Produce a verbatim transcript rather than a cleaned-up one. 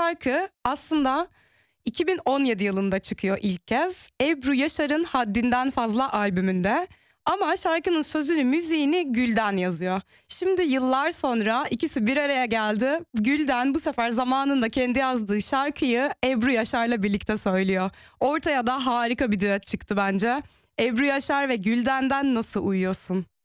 şarkı aslında iki bin on yedi yılında çıkıyor ilk kez. Ebru Yaşar'ın Haddinden Fazla albümünde. Ama şarkının sözünü, müziğini Gülden yazıyor. Şimdi yıllar sonra ikisi bir araya geldi. Gülden bu sefer zamanında kendi yazdığı şarkıyı Ebru Yaşar'la birlikte söylüyor. Ortaya da harika bir düet çıktı bence. Ebru Yaşar ve Gülden'den Nasıl Uyuyorsun?